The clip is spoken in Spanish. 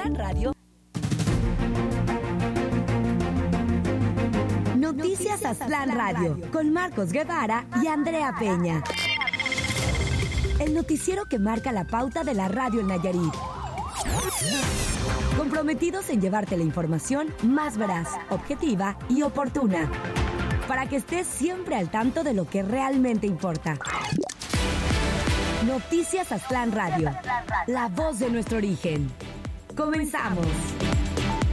Aztlán Radio. Noticias Aztlán Radio con Marcos Guevara y Andrea Peña. El noticiero que marca la pauta de la radio en Nayarit. Comprometidos en llevarte la información más veraz, objetiva y oportuna, para que estés siempre al tanto de lo que realmente importa. Noticias Aztlán Radio, la voz de nuestro origen. Comenzamos.